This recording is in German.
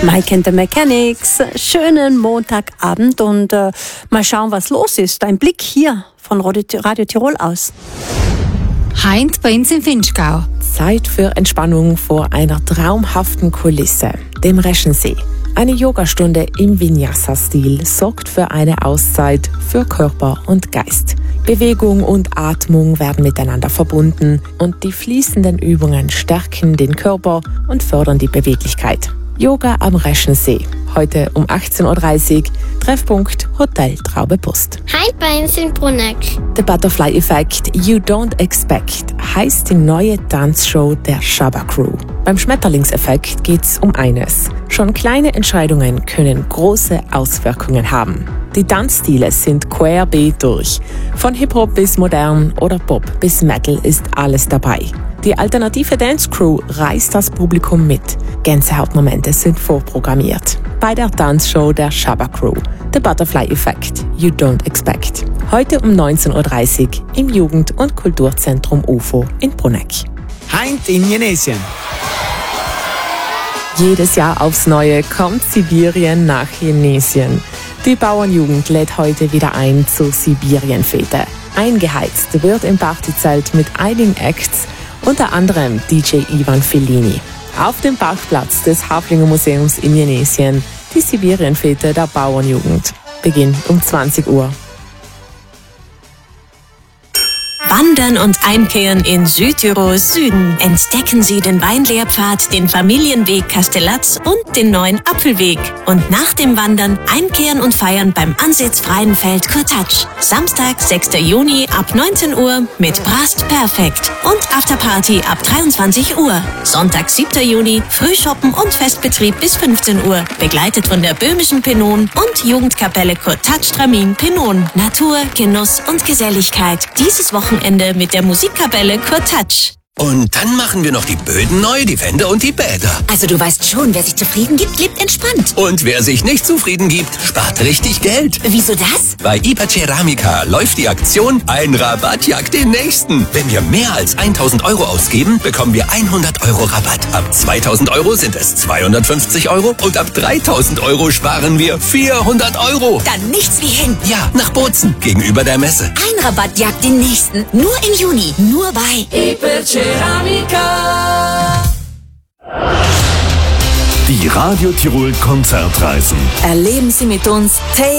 Mike and the Mechanics, schönen Montagabend und mal schauen, was los ist. Ein Blick hier von Radio Tirol aus. Heint bei uns im Vinschgau. Zeit für Entspannung vor einer traumhaften Kulisse, dem Reschensee. Eine Yogastunde im Vinyasa-Stil sorgt für eine Auszeit für Körper und Geist. Bewegung und Atmung werden miteinander verbunden und die fließenden Übungen stärken den Körper und fördern die Beweglichkeit. Yoga am Reschensee. Heute um 18.30 Uhr, Treffpunkt Hotel Traube Post. Heint bei uns in Bruneck. The Butterfly Effect You Don't Expect heißt die neue Tanzshow der Shabba Crew. Beim Schmetterlingseffekt geht's um eines. Schon kleine Entscheidungen können große Auswirkungen haben. Die Tanzstile sind querbeet durch. Von Hip-Hop bis Modern oder Pop bis Metal ist alles dabei. Die alternative Dance Crew reißt das Publikum mit. Gänsehautmomente sind vorprogrammiert. Bei der Tanzshow der Shabba Crew. The Butterfly Effect You Don't Expect. Heute um 19.30 Uhr im Jugend- und Kulturzentrum UFO in Bruneck. Heint in Jenesien. Jedes Jahr aufs Neue kommt Sibirien nach Jenesien. Die Bauernjugend lädt heute wieder ein zur Sibirienfete. Eingeheizt wird im Partyzelt mit einigen Acts, unter anderem DJ Ivan Fellini. Auf dem Parkplatz des Haflinger Museums in Jenesien die Sibirienfete der Bauernjugend. Beginn um 20 Uhr. Wandern und Einkehren in Südtirols Süden. Entdecken Sie den Weinlehrpfad, den Familienweg Kastellatz und den neuen Apfelweg. Und nach dem Wandern einkehren und feiern beim ansitzfreien Feld Kurtatsch. Samstag, 6. Juni ab 19 Uhr mit Brast Perfekt und Afterparty ab 23 Uhr. Sonntag, 7. Juni, Frühschoppen und Festbetrieb bis 15 Uhr. Begleitet von der böhmischen Penon und Jugendkapelle Kurtatsch Tramin Penon. Natur, Genuss und Geselligkeit. Dieses Wochenende mit der Musikkapelle Kurtatsch. Und dann machen wir noch die Böden neu, die Wände und die Bäder. Also du weißt schon, wer sich zufrieden gibt, lebt entspannt. Und wer sich nicht zufrieden gibt, spart richtig Geld. Wieso das? Bei IPA Ceramica läuft die Aktion Ein Rabatt jagt den nächsten. Wenn wir mehr als 1.000 Euro ausgeben, bekommen wir 100 Euro Rabatt. Ab 2.000 Euro sind es 250 Euro und ab 3.000 Euro sparen wir 400 Euro. Dann nichts wie hin. Ja, nach Bozen, gegenüber der Messe. Ein Rabatt jagt den nächsten. Nur im Juni. Nur bei IPA Ceramica. Die Radio Tirol Konzertreisen. Erleben Sie mit uns